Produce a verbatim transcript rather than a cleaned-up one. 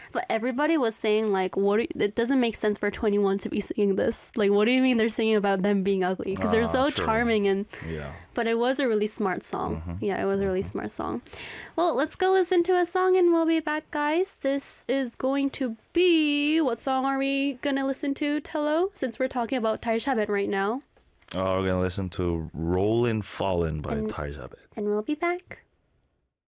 But everybody was saying like, what? Do, it doesn't make sense for twenty-one to be singing this. Like, what do you mean they're singing about them being ugly? Because they're so Ah, true. charming and. Yeah. But it was a really smart song. Mm-hmm. Yeah, it was a really smart song. Well, let's go listen to a song and we'll be back, guys. This is going to be... What song are we going to listen to, Tello? Since we're talking about Tarshabet right now. Oh, we're gonna listen to "Rollin' Fallin" by And- Tarzabet. And we'll be back.